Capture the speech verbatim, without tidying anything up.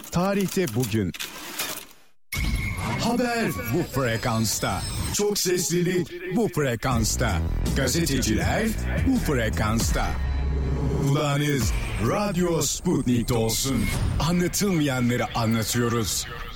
Tarihte bugün. Haber bu frekansta. Çok seslilik bu frekansta. Gazeteciler bu frekansta. Kulağınız Radyo Sputnik'te olsun. Anlatılmayanları anlatıyoruz.